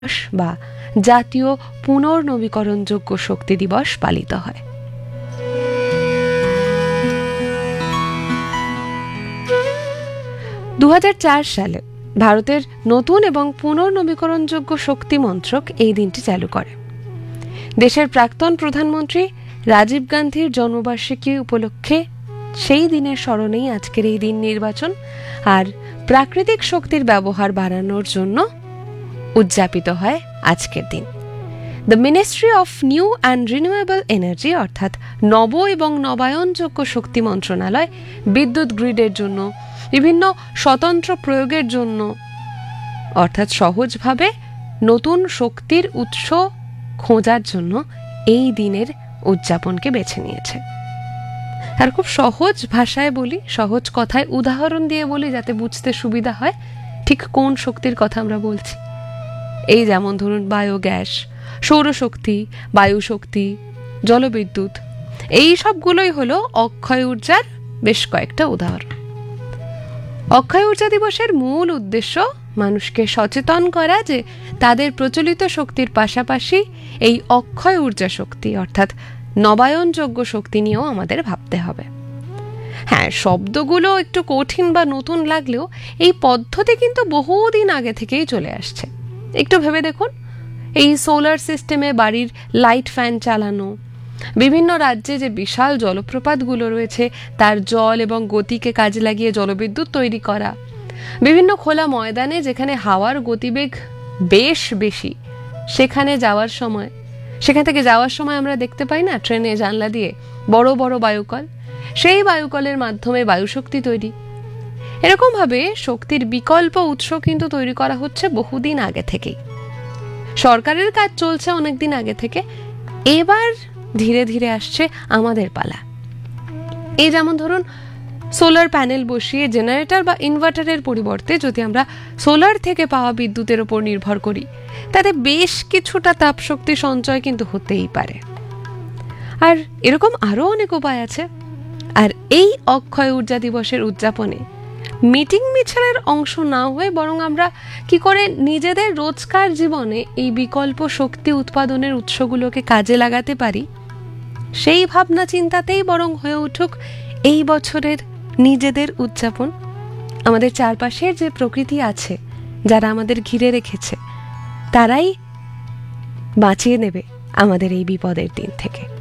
বা জাতীয় পুনর্নবীকরণযোগ্য শক্তি দিবস পালিত হয়। সালে ভারতের নতুন এবং পুনর্নবীকরণযোগ্য শক্তি মন্ত্রক এই দিনটি চালু করে। দেশের প্রাক্তন প্রধানমন্ত্রী রাজীব গান্ধীর জন্মবার্ষিকী উপলক্ষে সেই দিনের স্মরণেই আজকের এই দিন নির্বাচন আর প্রাকৃতিক শক্তির ব্যবহার বাড়ানোর জন্য উদযাপিত হয় আজকের দিন। The ministry of new and renewable energy অর্থাৎ নব এবং নবায়নযোগ্য শক্তি মন্ত্রণালয় বিদ্যুৎ গ্রিডের জন্য বিভিন্ন স্বতন্ত্র প্রয়োগের জন্য অর্থাৎ সহজভাবে নতুন শক্তির উৎস খোঁজার জন্য এই দিনের উদযাপনকে বেছে নিয়েছে। আর খুব সহজ ভাষায় বলি, সহজ কথায় উদাহরণ দিয়ে বলি যাতে বুঝতে সুবিধা হয় ঠিক কোন শক্তির কথা আমরা বলছি। এই যেমন ধরুন বায়োগ্যাস, সৌরশক্তি, বায়ুশক্তি, জলবিদ্যুৎ, এই সবগুলোই হলো অক্ষয় ঊর্জার বেশ কয়েকটা উদাহরণ। অক্ষয় ঊর্জা দিবসের মূল উদ্দেশ্য মানুষকে সচেতন করা যে তাদের প্রচলিত শক্তির পাশাপাশি এই অক্ষয় ঊর্জা শক্তি অর্থাৎ নবায়নযোগ্য শক্তি নিয়েও আমাদের ভাবতে হবে। হ্যাঁ, শব্দগুলো একটু কঠিন বা নতুন লাগলেও এই পদ্ধতি কিন্তু বহুদিন আগে থেকেই চলে আসছে। একটু ভেবে দেখুন, এই সোলার সিস্টেমে বাড়ির লাইট ফ্যান চালানো, বিভিন্ন রাজ্যে যে বিশাল জলপ্রপাতগুলো রয়েছে তার জল এবং গতিকে কাজে লাগিয়ে জলবিদ্যুৎ তৈরি করা, বিভিন্ন খোলা ময়দানে যেখানে হাওয়ার গতিবেগ বেশ বেশি সেখান থেকে যাওয়ার সময় আমরা দেখতে পাই না ট্রেনে জানলা দিয়ে বড় বড় বায়ুকল, সেই বায়ুকলের মাধ্যমে বায়ুশক্তি তৈরি। এরকমভাবে শক্তির বিকল্প উৎস কিন্তু তৈরি করা হচ্ছে বহুদিন আগে থেকেই। সরকারের কাজ চলছে অনেকদিন আগে থেকে, এবার ধীরে ধীরে আসছে আমাদের পালা। এই যেমন ধরুন সোলার প্যানেল বসিয়ে জেনারেটর বা ইনভার্টারের পরিবর্তে যদি আমরা সোলার থেকে পাওয়া বিদ্যুতের উপর নির্ভর করি তাতে বেশ কিছুটা তাপশক্তি সঞ্চয় কিন্তু হতেই পারে। আর এরকম আরও অনেক উপায় আছে। আর এই অক্ষয় ঊর্জা দিবসের উদযাপনে মিটিং মিছিলের অংশ না হয়ে বরং আমরা কি করে নিজেদের রোজকার জীবনে এই বিকল্প শক্তি উৎপাদনের উৎসগুলোকে কাজে লাগাতে পারি সেই ভাবনা চিন্তাতেই বরং হয়ে উঠুক এই বছরের নিজেদের উদযাপন। আমাদের চারপাশের যে প্রকৃতি আছে, যারা আমাদের ঘিরে রেখেছে, তারাই বাঁচিয়ে নেবে আমাদের এই বিপদের দিন থেকে।